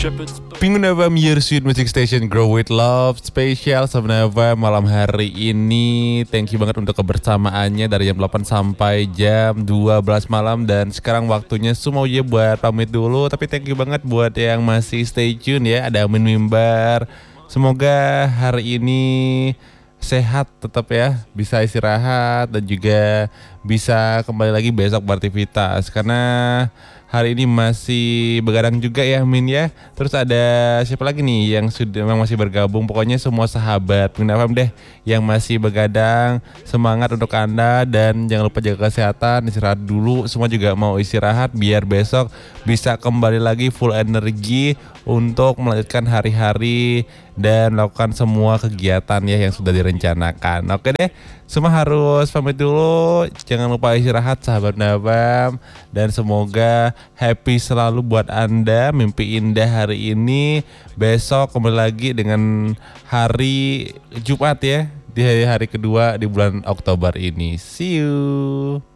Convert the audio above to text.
Pengguna FM Your Sweet Music Station, Grow With Love Spesial Sahabat malam hari ini. Thank you banget untuk kebersamaannya dari jam 8 sampai jam 12 malam. Dan sekarang waktunya semuanya buat pamit dulu. Tapi thank you banget buat yang masih stay tune ya. Ada Amin Mimbar. Semoga hari ini sehat tetap ya, bisa istirahat dan juga bisa kembali lagi besok beraktivitas. Karena hari ini masih begadang juga ya Min ya. Terus ada siapa lagi nih yang masih bergabung. Pokoknya semua sahabat Pengguna FM deh yang masih begadang, semangat untuk Anda. Dan jangan lupa jaga kesehatan, istirahat dulu. Semua juga mau istirahat biar besok bisa kembali lagi full energi untuk melanjutkan hari-hari dan melakukan semua kegiatan ya yang sudah direncanakan. Oke deh, semua harus pamit dulu. Jangan lupa istirahat sahabat Nabam. Dan semoga happy selalu buat Anda. Mimpi indah hari ini. Besok kembali lagi dengan hari Jumat ya, di hari kedua di bulan Oktober ini. See you.